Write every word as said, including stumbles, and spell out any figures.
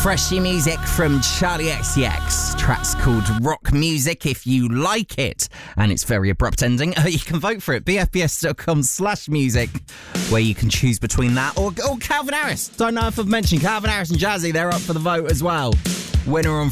Freshy music from Charlie X C X. Track's called Rock Music. If you like it, and it's very abrupt ending, you can vote for it. b f b s dot com slash music, where you can choose between that or, or Calvin Harris. Don't know if I've mentioned Calvin Harris and Jazzy. They're up for the vote as well. Winner on